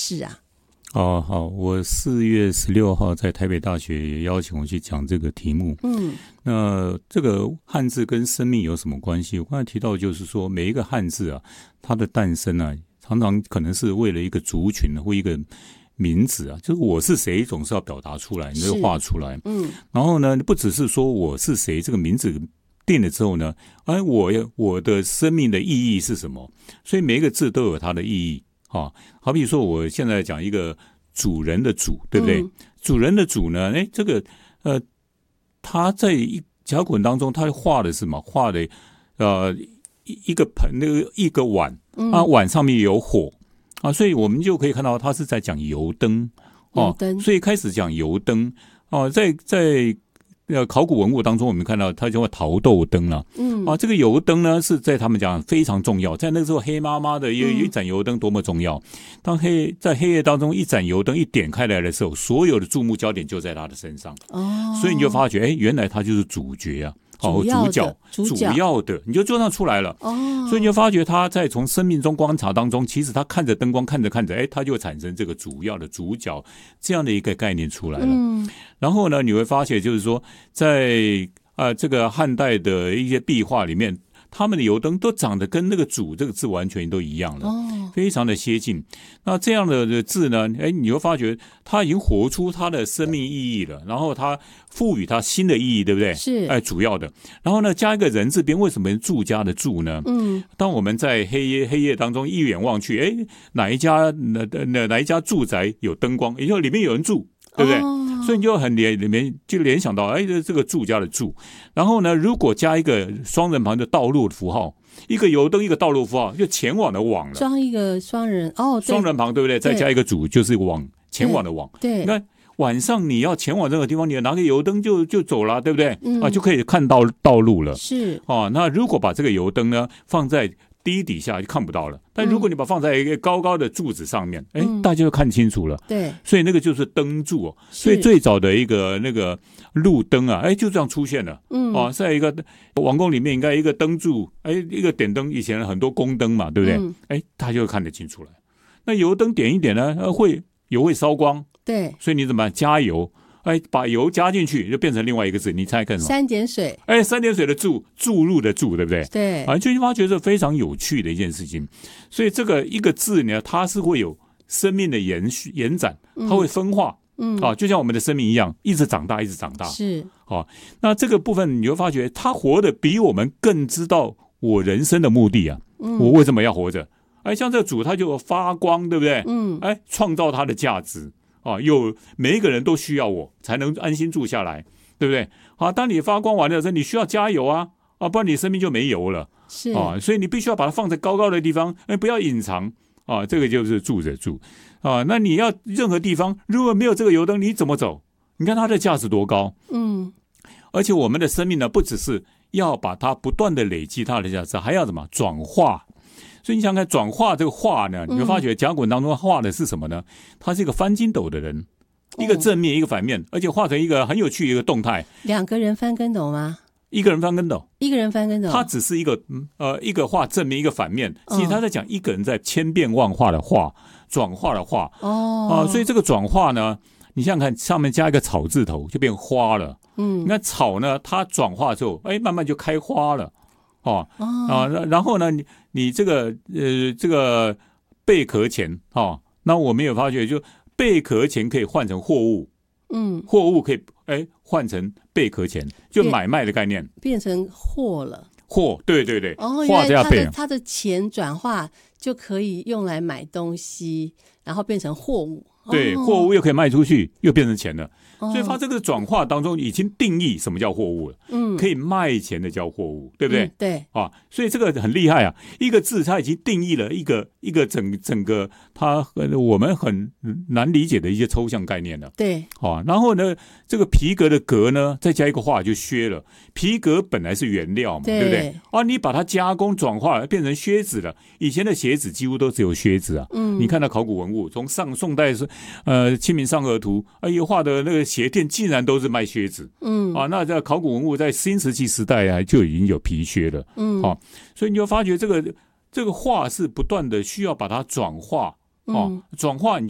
事啊？ 哦，好，我4月16号在台北大学也邀请我去讲这个题目。那这个汉字跟生命有什么关系？我刚才提到就是说，每一个汉字啊，它的诞生啊，常常可能是为了一个族群或一个名字啊，就是我是谁总是要表达出来，你就画出来。然后呢，不只是说我是谁这个名字定了之后呢，我的生命的意义是什么？所以每一个字都有它的意义。好比说我现在讲一个主人的主，对不对？主人的主呢，这个他在甲骨文当中，他画的是什么？画的一个盆，那个一个碗，碗上面有火啊，所以我们就可以看到他是在讲油灯所以开始讲油灯在考古文物当中，我们看到它叫陶豆灯了。这个油灯呢是在他们讲非常重要，在那个时候黑麻麻的一盏油灯多么重要。当在黑夜当中一盏油灯一点开来的时候，所有的注目焦点就在他的身上。所以你就发觉，原来他就是主角啊。主要的你就这样出来了。所以你就发觉他在从生命中观察当中，其实他看着灯光看着看着，他就产生这个主要的主角这样的一个概念出来了。然后呢，你会发现就是说，在这个汉代的一些壁画里面，他们的油灯都长得跟那个主这个字完全都一样了，非常的接近。那这样的字呢，你会发觉它已经活出它的生命意义了，然后它赋予它新的意义，对不对？ 是， 主要的。然后呢，加一个人字边，为什么住家的住呢？当我们在黑夜当中一眼望去，哪一家住宅有灯光，也就里面有人住，对不对？所以你就里面就联想到，这个住家的住。然后呢，如果加一个双人旁的道路的符号，一个油灯一个道路符号，就前往的往了。 装一个双人双人旁，对不对？再加一个主，就是往前往的往。 对， 你看晚上你要前往这个地方，你拿个油灯就走了，对不对？就可以看到道路了。 是那如果把这个油灯呢放在地底下就看不到了，但如果你把放在一个高高的柱子上面，大家就看清楚了。 对， 所以那个就是灯柱所以最早的一个那个路灯啊，就这样出现了。在一个王宫里面，应该一个灯柱，一个点灯，以前很多宫灯嘛，对不对？大家就看得清楚了。那油灯点一点呢，油会烧光， 对， 所以你怎么办？加油。把油加进去就变成另外一个字，你猜看什么？ 三点水。 三点水的注入的注，对不对？ 对。 就发觉是非常有趣的一件事情。所以这个一个字呢，它是会有生命的延展，它会分化。就像我们的生命一样，一直长大，一直长大。 是。 那这个部分你会发觉，他活得比我们更知道我人生的目的啊。我为什么要活着？像这个主，他就发光，对不对？创造它的价值。每一个人都需要我才能安心住下来，对不对？当你发光完了之后，你需要加油不然你生命就没油了。 是所以你必须要把它放在高高的地方，不要隐藏这个就是住着住那你要任何地方如果没有这个油灯，你怎么走？你看它的价值多高。而且我们的生命呢，不只是要把它不断的累积它的价值，还要怎么转化？所以你想看转化这个化呢，你会发觉甲骨文当中画的是什么呢？他是一个翻筋斗的人，一个正面一个反面，而且画成一个很有趣的一个动态。 两个人翻跟斗吗？ 一个人翻跟斗， 一个人翻跟斗。 他只是一个画正面一个反面，其实他在讲一个人在千变万化的画，转化的画。所以这个转化呢，你想想看，上面加一个草字头就变花了。你看草呢，它转化之后，慢慢就开花了。然后呢，你这个贝壳钱那我们有发觉，就贝壳钱可以换成货物，货物可以换成贝壳钱，就买卖的概念， 变成货了。 货，对对对， 画加贝，它的钱转化就可以用来买东西，然后变成货物。 对，货物又可以卖出去，又变成钱了。所以它这个转化当中已经定义什么叫货物了，可以卖钱的叫货物，对不对？ 对所以这个很厉害啊！一个字它已经定义了一个整个它我们很难理解的一些抽象概念了。 对， 然后呢，这个皮革的革呢，再加一个化就削了。皮革本来是原料嘛，对不对？你把它加工转化变成靴子了。以前的鞋子几乎都只有靴子啊。你看到考古文物，从宋代是清明上河图，画的那个鞋店竟然都是卖靴子。那在考古文物在新石器时代就已经有皮靴了。所以你就发觉这个画是不断的需要把它转化。转化你